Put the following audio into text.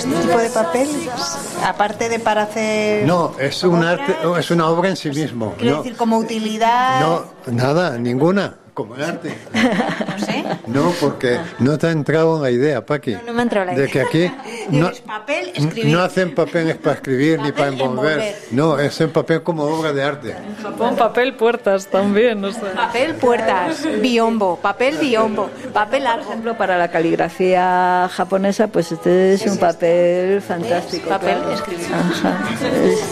este tipo de papel? Aparte de para hacer... No, es un arte, es una obra en sí mismo. Quiero decir, como utilidad... No, nada, ninguna. Como el arte. No sé. No, porque no te ha entrado la idea, Paqui. No me ha entrado la idea. De que aquí Papel, escribir. no hacen papeles para escribir ni para envolver. No, es en papel como obra de arte. En Japón papel puertas también, no sé. Papel puertas, biombo, papel biombo, papel Por ejemplo, para la caligrafía japonesa, pues este es un papel fantástico. Papel claro. escribir. Ajá.